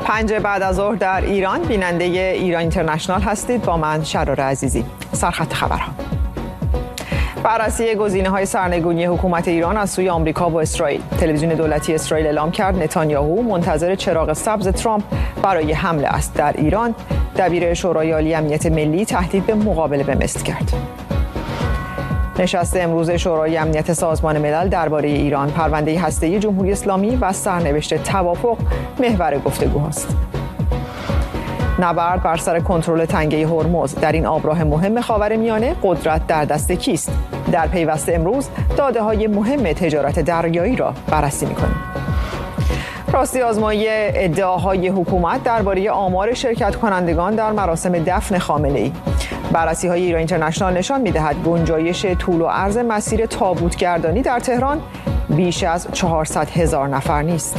5 بعد از ظهر در ایران بیننده ایران اینترنشنال هستید. با من شراره عزیزی. سرخط خبرها: بررسی گزینه‌های سرنگونی حکومت ایران از سوی آمریکا و اسرائیل. تلویزیون دولتی اسرائیل اعلام کرد نتانیاهو منتظر چراغ سبز ترامپ برای حمله است. در ایران دبیر شورای عالی امنیت ملی تهدید به مقابله به مصر کرد. نشست امروز شورای امنیت سازمان ملل درباره ایران، پرونده هسته‌ای جمهوری اسلامی و سرنوشت توافق محور گفتگوهاست. نبرد بر سر کنترل تنگه هرمز. در این آبراه مهم خاورمیانه قدرت در دست کیست؟ در پیوسته امروز داده‌های مهم تجارت دریایی را بررسی می‌کنیم. راستی آزمایی ادعاهای حکومت درباره آمار شرکت کنندگان در مراسم دفن خامنه‌ای. بررسی‌های ایران اینترنشنال نشان می‌دهد گنجایش طول و عرض مسیر تابوتگردانی در تهران بیش از 400,000 نفر نیست.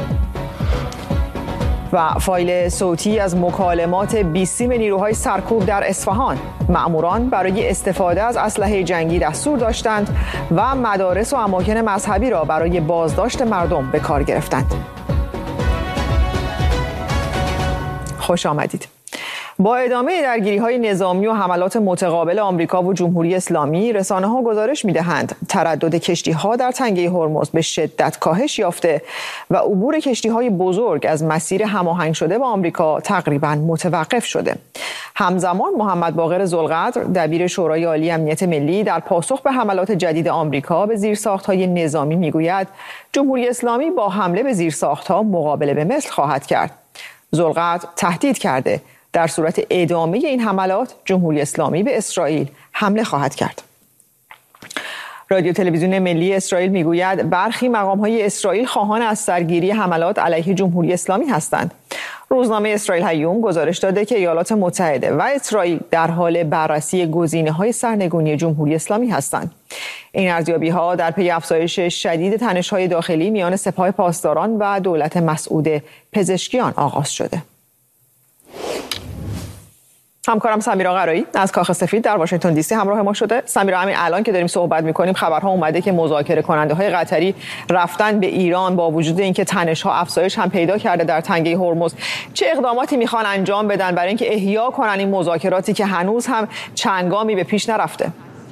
و فایل صوتی از مکالمات بیسیم نیروهای سرکوب در اصفهان. مأموران برای استفاده از اسلحه جنگی دستور داشتند و مدارس و اماکن مذهبی را برای بازداشت مردم به کار گرفتند. خوش آمدید. با ادامه درگیری‌های نظامی و حملات متقابل آمریکا و جمهوری اسلامی، رسانه‌ها گزارش می‌دهند تردد کشتی‌ها در تنگه هرمز به شدت کاهش یافته و عبور کشتی‌های بزرگ از مسیر هماهنگ شده با آمریکا تقریباً متوقف شده. همزمان محمد باقر ذوالقدر دبیر شورای عالی امنیت ملی در پاسخ به حملات جدید آمریکا به زیرساخت‌های نظامی می‌گوید جمهوری اسلامی با حمله به زیرساخت‌ها مقابله به مثل خواهد کرد. ذوالقدر تهدید کرده در صورت ادامه این حملات جمهوری اسلامی به اسرائیل حمله خواهد کرد. رادیو تلویزیون ملی اسرائیل میگوید برخی مقام‌های اسرائیل خواهان از سرگیری حملات علیه جمهوری اسلامی هستند. روزنامه اسرائیل هیوم گزارش داده که ایالات متحده و اسرائیل در حال بررسی گزینه‌های سرنگونی جمهوری اسلامی هستند. این ارزیابی‌ها در پی افزایش شدید تنش‌های داخلی میان سپاه پاسداران و دولت مسعود پزشکیان آغاز شده. همکارم سمیرا قرایی از کاخ سفید در واشنگتن دی سی همراه ما شده. سمیرا، همین الان که داریم صحبت می‌کنیم خبرها اومده که مذاکره کننده‌های قطری رفتن به ایران با وجود اینکه تنش‌ها افزایش هم پیدا کرده در تنگه هرمز. چه اقداماتی می‌خوان انجام بدن برای اینکه احیا کنن این مذاکراتی که هنوز هم چندگامی به پیش نرفته؟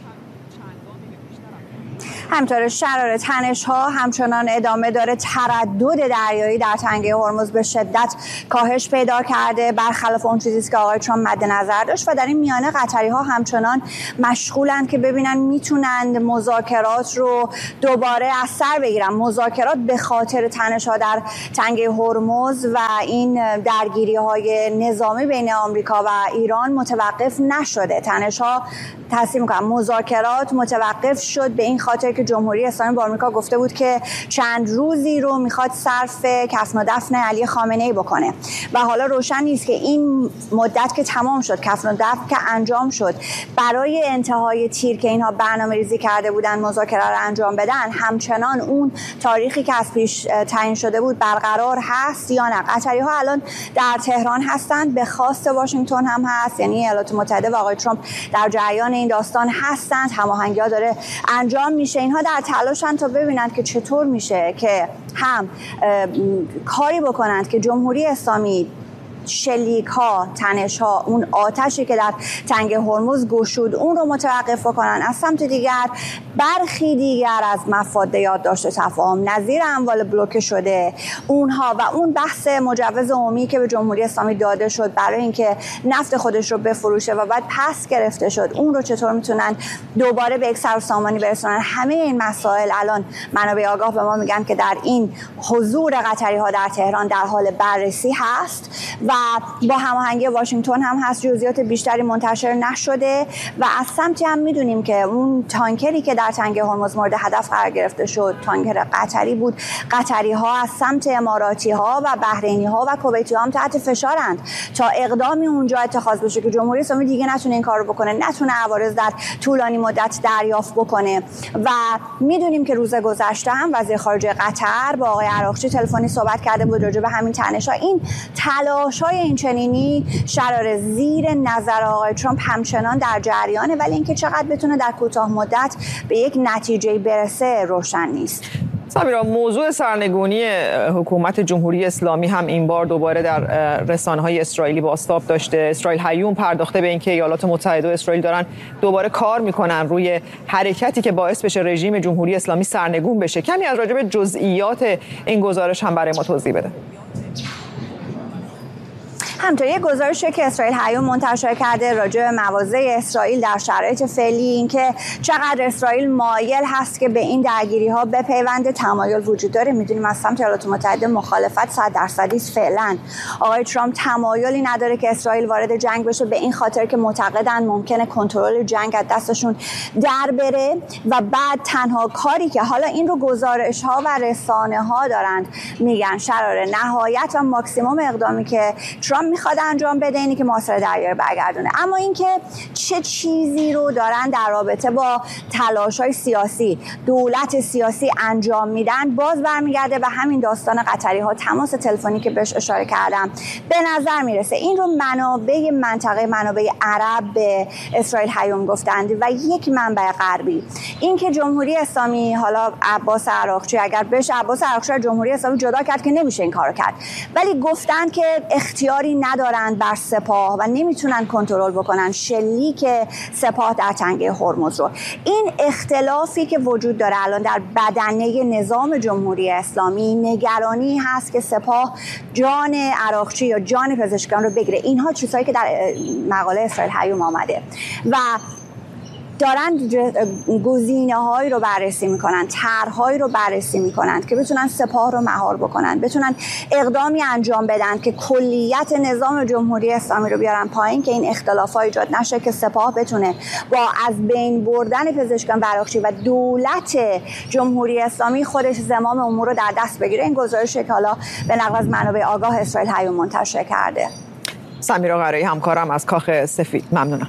همینطور شراره تنش‌ها همچنان ادامه داره. تردد دریایی در تنگه هرمز به شدت کاهش پیدا کرده برخلاف اون چیزی که آقای ترامپ مد نظر داشت و در این میانه قطری‌ها همچنان مشغولند که ببینن میتونند مذاکرات رو دوباره از سر بگیرن. مذاکرات به خاطر تنش‌ها در تنگه هرمز و این درگیری‌های نظامی بین آمریکا و ایران متوقف نشده. تنش‌ها تصدیق می‌کنم مذاکرات متوقف شد به این خاطر که جمهوری اسلامی با آمریکا گفته بود که چند روزی رو میخواد صرف کفن و دفن علی خامنه‌ای بکنه و حالا روشن نیست که این مدت که تمام شد، کفن و دفن که انجام شد، برای انتهای تیر که اینها برنامه‌ریزی کرده بودن مذاکره رو انجام بدن، همچنان اون تاریخی که از پیش تعیین شده بود برقرار هست یا نه. قطری‌ها الان در تهران هستند، به خواست واشنگتن هم هست، یعنی ایالات متحده و آقای ترامپ در جریان این داستان هستند. هماهنگی‌ها داره انجام میشه. اینها در تلاشن تا ببینند که چطور میشه که هم کاری بکنند که جمهوری اسلامی شلیک ها، تنش ها، اون آتشی که در تنگه هرمز گشود اون رو متوقف بکنن. از سمت دیگر برخی دیگر از مفاد یادداشت تفاهم نظیر اموال بلوکه شده اونها و اون بحث مجوز عمومی که به جمهوری اسلامی داده شد برای اینکه نفت خودش رو بفروشه و بعد پس گرفته شد، اون رو چطور میتونن دوباره به یک سر و سامانی برسونن. همه این مسائل الان منابع آگاه به ما میگن که در این حضور قطری ها در تهران در حال بررسی هست و با هماهنگی واشنگتن هم هست. جزئیات بیشتری منتشر نشده و از سمتی هم میدونیم که اون تانکری که در تنگه هرمز مورد هدف قرار گرفته شد تانکر قطری بود. قطری ها از سمت اماراتی ها و بحرینی ها و کویتی ها هم تحت فشارند تا اقدامی اونجا اتخاذ بشه که جمهوری اسلامی دیگه نتونه این کار رو بکنه، نتونه عوارض در طولانی مدت دریافت بکنه. و میدونیم که روز گذشته هم وزیر خارجه قطر با آقای عراقچی تلفنی صحبت کرده بود راجع به همین تنش‌ها. این تلاش‌های این چنینی شرار زیر نظر آقای ترامپ همچنان در جریانه، ولی اینکه چقدر بتونه در کوتاه مدت به یک نتیجه برسه روشن نیست. سمیرا، موضوع سرنگونی حکومت جمهوری اسلامی هم این بار دوباره در رسانه‌های اسرائیلی بازتاب داشته. اسرائیل هیوم پرداخته به اینکه ایالات متحده و اسرائیل دارن دوباره کار میکنن روی حرکتی که باعث بشه رژیم جمهوری اسلامی سرنگون بشه. کمی از راجع به جزئیات این گزارش هم برای ما توضیح بده. همینطور یک گزارشی که اسرائیل هیوم منتشر کرده راجع به مواضع اسرائیل در شرایط فعلی، اینکه چقدر اسرائیل مایل هست که به این درگیری‌ها بپیونده. تمایل وجود داره، میدونیم از سمت ایالات متحده مخالفت 100% است. فعلا آقای ترامپ تمایلی نداره که اسرائیل وارد جنگ بشه، به این خاطر که معتقدن ممکنه کنترل جنگ از دستشون در بره و بعد تنها کاری که حالا این رو گزارش‌ها و رسانه‌ها دارند میگن شرار نهایت و ماکسیمم اقدامی که ترامپ میخواد انجام بده اینی که محاصره دریایی برگردونه. اما اینکه چه چیزی رو دارن در رابطه با تلاش‌های سیاسی دولت سیاسی انجام میدن باز برمیگرده به همین داستان قطری‌ها، تماس تلفنی که بهش اشاره کردم. به نظر میرسه این رو منابع منطقه، منابع عرب به اسرائیل هیوم گفتند و یک منبع غربی، اینکه جمهوری اسلامی، حالا عباس عراقچی، اگر بشه عباس عراقچی رو جمهوری اسلامی جدا کرد که نمیشه این کارو کرد، ولی گفتند که اختیاری ندارند بر سپاه و نمیتونن کنترل بکنن شلیک سپاه در تنگه هرمز رو. این اختلافی که وجود داره الان در بدنه نظام جمهوری اسلامی، نگرانی هست که سپاه جان عراقچی یا جان پزشکان رو بگیره. اینها چیزهایی که در مقاله اسرائیل هیوم آمده و دارن گزینه‌هایی رو بررسی میکنن، طرح‌هایی رو بررسی میکنن که بتونن سپاه رو مهار بکنن، بتونن اقدامی انجام بدن که کلیت نظام جمهوری اسلامی رو بیارن پایین، که این اختلافات ایجاد نشه، که سپاه بتونه با از بین بردن پزشکان عراقچی و دولت جمهوری اسلامی خودش زمام امور رو در دست بگیره. این گزارشی که حالا به نقل از منابع آگاه اسرائیل هیوم منتشر کرده. سمیرا قرایی، همکارم از کاخ سفید، ممنونم.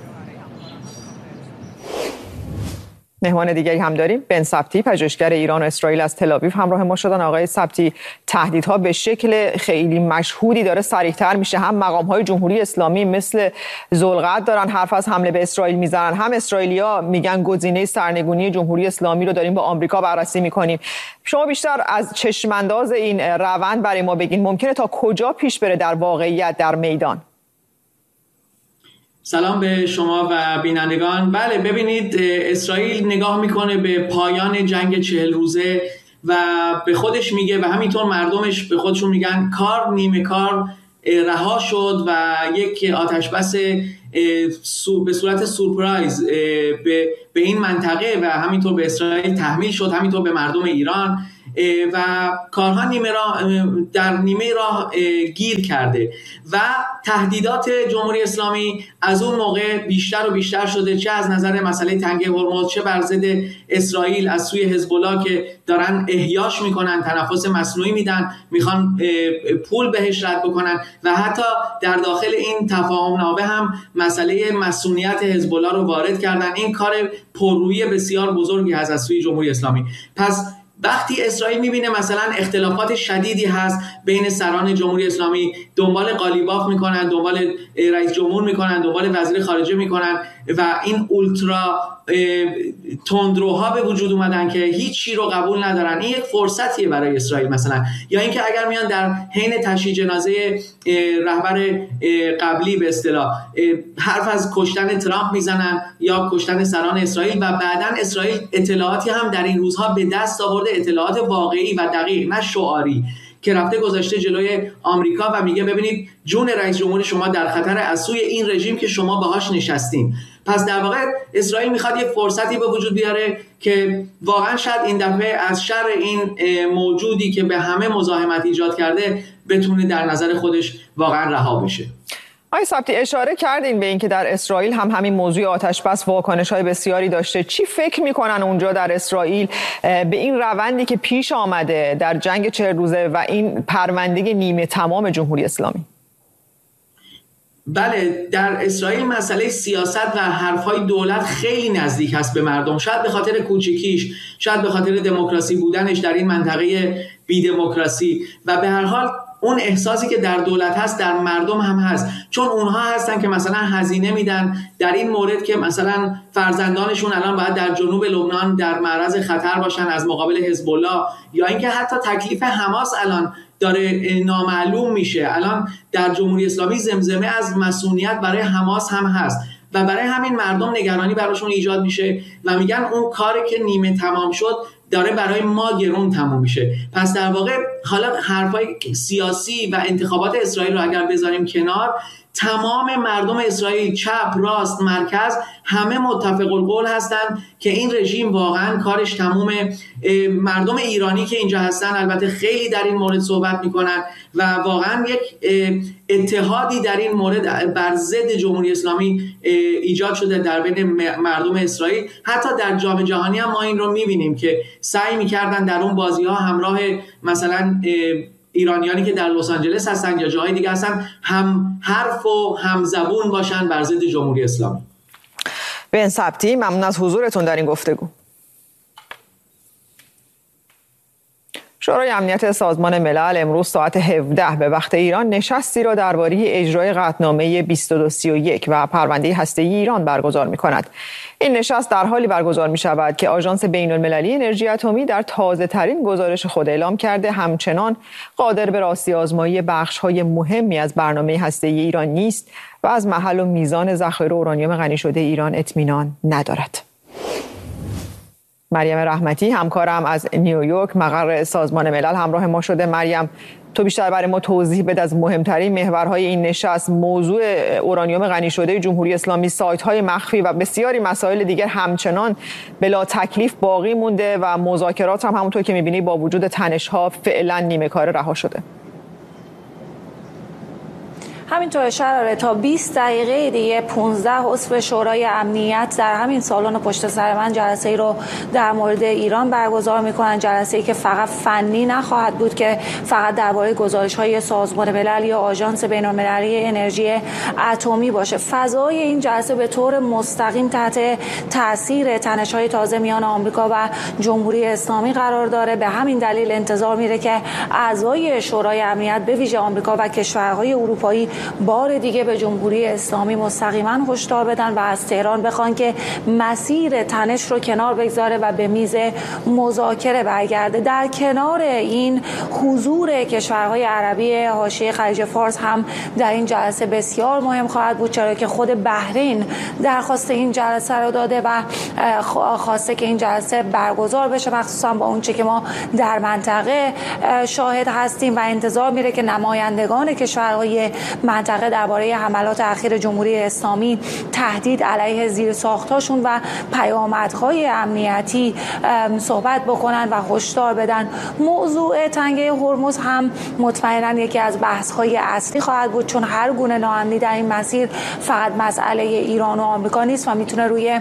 مهمان دیگری هم داریم، بن سبتی، پژوهشگر ایران و اسرائیل از تل‌آویو همراه ما شدن. آقای سبتی، تهدیدها به شکل خیلی مشهودی داره صریح‌تر میشه. هم مقام‌های جمهوری اسلامی مثل ذوالقعد دارن حرف از حمله به اسرائیل میزنن، هم اسرائیلی‌ها میگن گزینه سرنگونی جمهوری اسلامی رو داریم با آمریکا بررسی میکنیم. شما بیشتر از چشم‌انداز این روند برای ما بگین، ممکنه تا کجا پیش بره در واقعیت در میدان؟ سلام به شما و بینندگان. بله، ببینید، اسرائیل نگاه میکنه به پایان جنگ 40 روزه و به خودش میگه و همینطور مردمش به خودشون میگن کار نیمه کار رها شد و یک آتشبس به صورت سورپرایز به این منطقه و همینطور به اسرائیل تحمیل شد، همینطور به مردم ایران، و کارها در نیمه راه گیر کرده و تهدیدات جمهوری اسلامی از اون موقع بیشتر و بیشتر شده، چه از نظر مسئله تنگه هرمز، چه بر ضد اسرائیل از سوی حزب الله که دارن احیاش میکنن، تنفس مصنوعی میدن، میخوان پول بهش رد بکنن و حتی در داخل این تفاهم‌نامه هم مسئله مسئولیت حزب الله رو وارد کردن. این کار پررویی بسیار بزرگی هست از سوی جمهوری اسلامی. پس وقتی اسرائیل میبینه مثلا اختلافات شدیدی هست بین سران جمهوری اسلامی، دنبال قالیباف میکنن، دنبال رئیس جمهور میکنن، دنبال وزیر خارجه میکنن و این اولترا تندروها به وجود اومدن که هیچی رو قبول ندارن، این یک فرصتیه برای اسرائیل. مثلا یا اینکه اگر میان در حین تشییع جنازه رهبر قبلی به اصطلاح حرف از کشتن ترامپ میزنن یا کشتن سران اسرائیل و بعداً اسرائیل اطلاعاتی هم در این روزها به دست آورده، اطلاعات واقعی و دقیق، نه شعاری، که رفته گذاشته جلوی آمریکا و میگه ببینید جون رئیس جمهور شما در خطر از سوی این رژیم که شما باهاش نشستین. پس در واقع اسرائیل میخواد یک فرصتی به وجود بیاره که واقعا شاید این دفعه از شر این موجودی که به همه مزاحمت ایجاد کرده بتونه در نظر خودش واقعا رها بشه. آقای سبتی، اشاره کردین به اینکه در اسرائیل هم همین موضوع آتشبس واکنش‌های بسیاری داشته. چی فکر میکنن اونجا در اسرائیل به این روندی که پیش آمده در جنگ 40 روزه و این پرونده نیمه تمام جمهوری اسلامی؟ بله، در اسرائیل مسئله سیاست و حرفهای دولت خیلی نزدیک است به مردم، شاید به خاطر کوچیکیش، شاید به خاطر دموکراسی بودنش در این منطقه بی دموکراسی، و به هر حال اون احساسی که در دولت هست در مردم هم هست، چون اونها هستن که مثلا هزینه میدن در این مورد که مثلا فرزندانشون الان باید در جنوب لبنان در معرض خطر باشن از مقابل حزب الله، یا اینکه حتی تکلیف حماس الان داره نامعلوم میشه. الان در جمهوری اسلامی زمزمه از مسئولیت برای حماس هم هست و برای همین مردم نگرانی براشون ایجاد میشه و میگن اون کاری که نیمه تمام شد داره برای ما گرون تموم میشه. پس در واقع حالا حرفای سیاسی و انتخابات اسرائیل رو اگر بذاریم کنار، تمام مردم اسرائیل، چپ، راست، مرکز، همه متفق القول هستند که این رژیم واقعا کارش تمومه. مردم ایرانی که اینجا هستن البته خیلی در این مورد صحبت میکنن و واقعا یک اتحادی در این مورد بر ضد جمهوری اسلامی ایجاد شده در بین مردم اسرائیل. حتی در جام جهانی هم ما این رو میبینیم که سعی میکردن در اون بازی ها همراه مثلا ایرانیانی که در لس آنجلس هستن یا جاهای دیگه هستن هم حرف و هم زبون باشن بر ضد جمهوری اسلامی. بن ثبتی، ممنون از حضورتون در این گفتگو. شورای امنیت سازمان ملل امروز ساعت 17 به وقت ایران نشستی را درباره اجرای قطعنامه 2231 و پرونده هسته‌ای ایران برگزار می‌کند. این نشست در حالی برگزار می‌شود که آژانس بین‌المللی انرژی اتمی در تازه‌ترین گزارش خود اعلام کرده همچنان قادر به راستی آزمایی بخش‌های مهمی از برنامه هسته‌ای ایران نیست و از محل و میزان ذخایر اورانیوم غنی شده ایران اطمینان ندارد. مریم رحمتی همکارم از نیویورک مقر سازمان ملل همراه ما شده. مریم، تو بیشتر برای ما توضیح بده از مهمترین محورهای این نشست. موضوع اورانیوم غنی شده جمهوری اسلامی، سایت‌های مخفی و بسیاری مسائل دیگر همچنان بلا تکلیف باقی مونده و مذاکرات هم همونطور که می‌بینی با وجود تنش‌ها فعلا نیمه کاره رها شده. همینطور شراره تا 20 دقیقه دیگه 15 عضو شورای امنیت در همین سالن پشت سر من جلسه ای رو در مورد ایران برگزار میکنن. جلسه ای که فقط فنی نخواهد بود که فقط درباره گزارش‌های سازمان ملل یا آژانس بین‌المللی انرژی اتمی باشه. فضای این جلسه به طور مستقیم تحت تاثیر تنش‌های تازه میان آمریکا و جمهوری اسلامی قرار داره. به همین دلیل انتظار میره که اعضای شورای امنیت به ویژه آمریکا و کشورهای اروپایی بار دیگه به جمهوری اسلامی مستقیما هشدار بدن و از تهران بخوان که مسیر تنش رو کنار بگذاره و به میز مذاکره برگرده. در کنار این حضور کشورهای عربی حاشیه خلیج فارس هم در این جلسه بسیار مهم خواهد بود، چرا که خود بحرین درخواست این جلسه رو داده و خواسته که این جلسه برگزار بشه، مخصوصا با اون چه که ما در منطقه شاهد هستیم و انتظار میره که نمایندگان کشورهای منطقه درباره حملات اخیر جمهوری اسلامی، تهدید علیه زیرساختاشون و پیامدهای امنیتی صحبت بکنن و هشدار بدن. موضوع تنگه هرمز هم مطمئنا یکی از بحث‌های اصلی خواهد بود، چون هر گونه ناامنی در این مسیر فقط مسئله ایران و آمریکا نیست و میتونه روی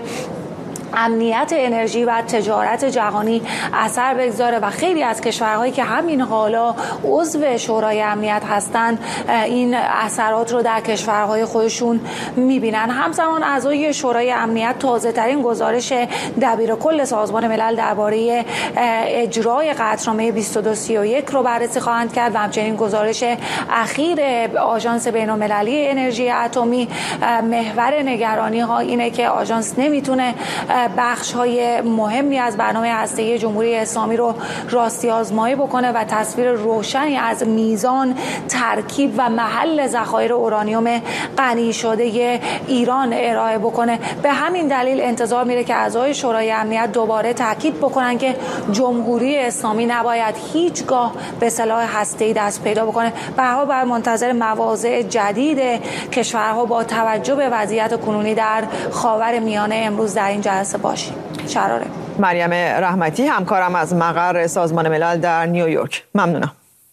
امنیت انرژی و تجارت جهانی اثر بگذاره و خیلی از کشورهایی که همین حالا عضو شورای امنیت هستند این اثرات رو در کشورهای خودشون میبینن. همزمان اعضای شورای امنیت تازه ترین گزارش دبیر کل سازمان ملل درباره اجرای قطعنامه 2231 رو بررسی خواهند کرد و همچنین گزارش اخیر آژانس بین‌المللی انرژی اتمی. محور نگرانی ها اینه که آژانس نمیتونه بخش‌های مهمی از برنامه هسته‌ای جمهوری اسلامی رو راستی آزمایی بکنه و تصویر روشنی از میزان، ترکیب و محل ذخایر اورانیوم غنی شده ایران ارائه بکنه. به همین دلیل انتظار میره که اعضای شورای امنیت دوباره تاکید بکنن که جمهوری اسلامی نباید هیچگاه به سلاح هسته‌ای دست پیدا بکنه. به هر حال بر منتظر مواضع جدید کشورها با توجه به وضعیت کنونی در خاورمیانه امروز در این جلسه باشیم. شراره. مریم رحمتی همکارم از مقر سازمان ملل در نیویورک، ممنونم.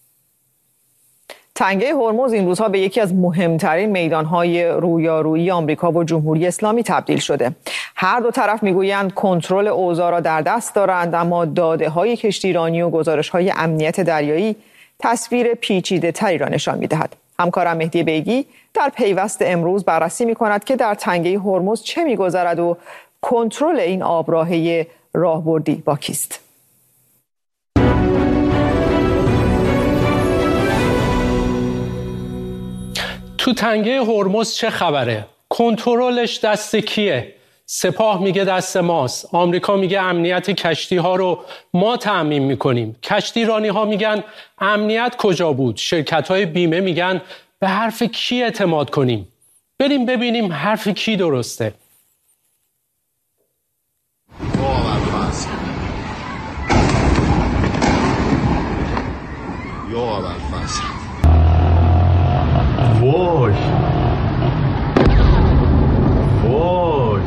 تنگه هرمز این روزها به یکی از مهمترین میدانهای رویارویی آمریکا و جمهوری اسلامی تبدیل شده. هر دو طرف میگویند کنترل اوضاع را در دست دارند، اما داده‌های کشتیرانی و گزارش‌های امنیت دریایی تصویر پیچیده‌تری را نشان می‌دهد. همکارم مهدی بیگی در پیوست امروز بررسی می‌کند که در تنگه هرمز چه می‌گذرد و کنترل این آبراهه راهبردی با کیست؟ تو تنگه هرمز چه خبره؟ کنترلش دست کیه؟ سپاه میگه دست ماست. آمریکا میگه امنیت کشتی ها رو ما تأمین میکنیم. کشتی رانی ها میگن امنیت کجا بود؟ شرکت های بیمه میگن به حرف کی اعتماد کنیم؟ بریم ببینیم حرف کی درسته. وای وای.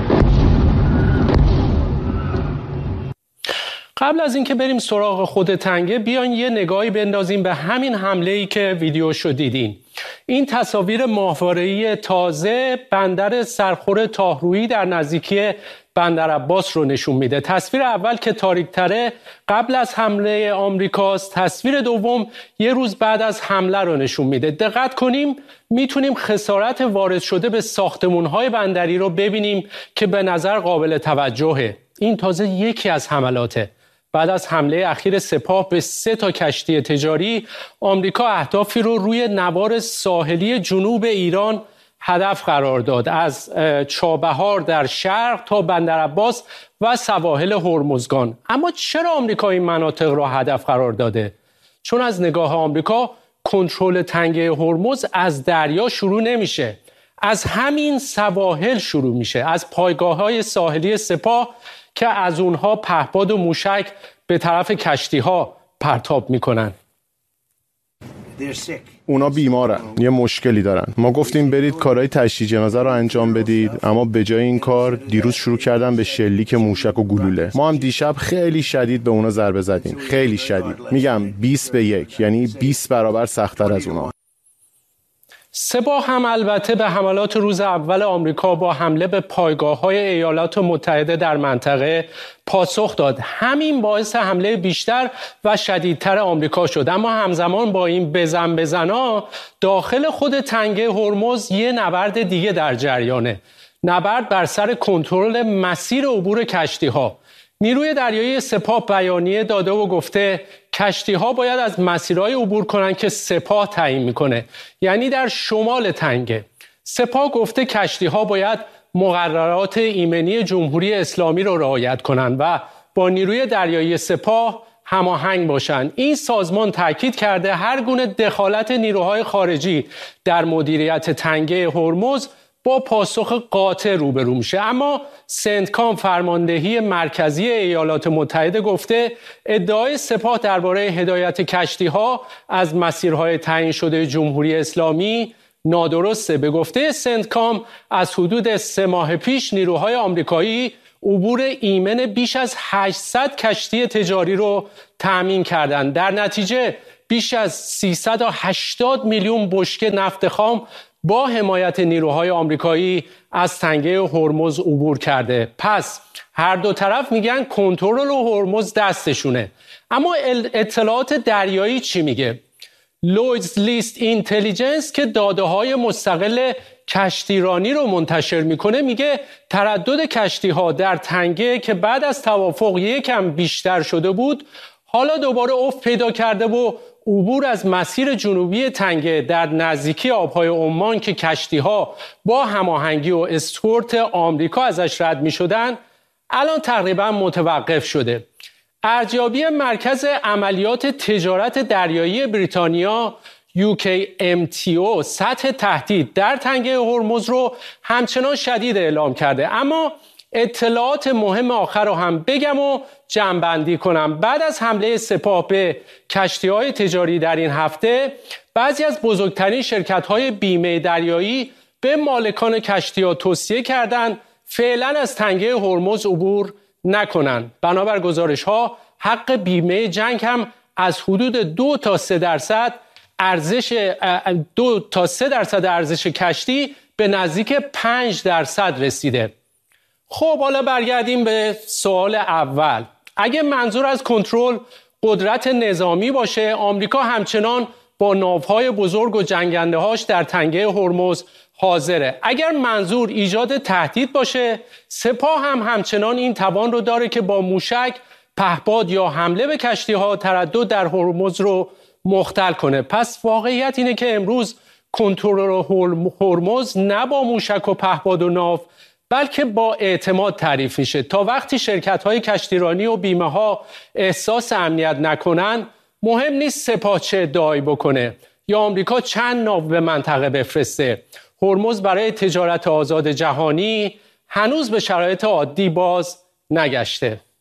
قبل از اینکه بریم سراغ خود تنگه بیاین یه نگاهی بندازیم به همین حمله‌ای که ویدیوشو دیدین. این تصاویر ماهواره‌ای تازه بندر سرخور طاهرویی در نزدیکی بندر عباس رو نشون میده. تصویر اول که تاریک‌تره قبل از حمله آمریکاست، تصویر دوم یه روز بعد از حمله رو نشون میده. دقت کنیم میتونیم خسارت وارد شده به ساختمان‌های بندری رو ببینیم که به نظر قابل توجهه. این تازه یکی از حملاته. بعد از حمله اخیر سپاه به 3 کشتی تجاری، آمریکا اهدافی رو روی نوار ساحلی جنوب ایران هدف قرار داد، از چابهار در شرق تا بندر عباس و سواحل هرمزگان. اما چرا آمریکا این مناطق را هدف قرار داده؟ چون از نگاه آمریکا کنترل تنگه هرمز از دریا شروع نمیشه، از همین سواحل شروع میشه، از پایگاه‌های ساحلی سپاه که از اونها پهپاد و موشک به طرف کشتی‌ها پرتاب میکنن. اونا بیمارن، یه مشکلی دارن. ما گفتیم برید کارهای تشییع جنازه رو انجام بدید، اما به جای این کار دیروز شروع کردن به شلیک موشک و گلوله. ما هم دیشب خیلی شدید به اونا ضربه زدیم، خیلی شدید. میگم 20-1، یعنی 20 برابر سخت‌تر از اونا. سپاه هم البته به حملات روز اول آمریکا با حمله به پایگاه‌های ایالات متحده در منطقه پاسخ داد. همین باعث حمله بیشتر و شدیدتر آمریکا شد. اما همزمان با این بزنا داخل خود تنگه هرمز یه نبرد دیگه در جریانه. نبرد بر سر کنترل مسیر عبور کشتی‌ها. نیروی دریایی سپاه بیانیه داده و گفته کشتی‌ها باید از مسیرهای عبور کنن که سپاه تعیین میکنه، یعنی در شمال تنگه. سپاه گفته کشتی‌ها باید مقررات ایمنی جمهوری اسلامی رو رعایت کنن و با نیروی دریایی سپاه هماهنگ باشن. این سازمان تاکید کرده هر گونه دخالت نیروهای خارجی در مدیریت تنگه هرمز با پاسخ قاطع روبرو میشه. اما سنتکام فرماندهی مرکزی ایالات متحده گفته ادعای سپاه درباره هدایت کشتی‌ها از مسیرهای تعیین شده جمهوری اسلامی نادرسته. به گفته سنتکام از حدود 3 ماه پیش نیروهای آمریکایی عبور ایمن بیش از 800 کشتی تجاری رو تأمین کردند. در نتیجه بیش از 380 میلیون بشکه نفت خام با حمایت نیروهای آمریکایی از تنگه هرمز عبور کرده. پس هر دو طرف میگن کنترل هرمز دستشونه. اما اطلاعات دریایی چی میگه؟ لویدز لیست اینتلیجنس که داده‌های مستقل کشتیرانی رو منتشر میکنه میگه تردد کشتی‌ها در تنگه که بعد از توافق یکم بیشتر شده بود حالا دوباره افت پیدا کرده و عبور از مسیر جنوبی تنگه در نزدیکی آبهای عمان که کشتی‌ها با هماهنگی و اسکورت آمریکا ازش رد می‌شدن الان تقریبا متوقف شده. ارزیابی مرکز عملیات تجارت دریایی بریتانیا UKMTO سطح تهدید در تنگه هرمز رو همچنان شدید اعلام کرده. اما اطلاعات مهم آخر رو هم بگم و جمع‌بندی کنم. بعد از حمله سپاه به کشتی‌های تجاری در این هفته بعضی از بزرگترین شرکت‌های بیمه دریایی به مالکان کشتی‌ها توصیه کردند فعلا از تنگه هرمز عبور نکنند. بنابر گزارش‌ها حق بیمه جنگ هم از حدود 2 تا 3% ارزش کشتی به نزدیک 5% رسیده. خب حالا برگردیم به سوال اول. اگه منظور از کنترل قدرت نظامی باشه، آمریکا همچنان با ناوهای بزرگ و جنگنده‌هاش در تنگه هرمز حاضره. اگر منظور ایجاد تهدید باشه، سپاه هم همچنان این توان رو داره که با موشک پهپاد یا حمله به کشتی‌ها تردد در هرمز رو مختل کنه. پس واقعیت اینه که امروز کنترل هرمز نه با موشک و پهپاد و ناو بلکه با اعتماد تعریف میشه. تا وقتی شرکت‌های کشتیرانی و بیمه‌ها احساس امنیت نکنن، مهم نیست سپاه چه ادعایی بکنه یا آمریکا چند ناو به منطقه بفرسته. هرمز برای تجارت آزاد جهانی هنوز به شرایط عادی باز نگشته.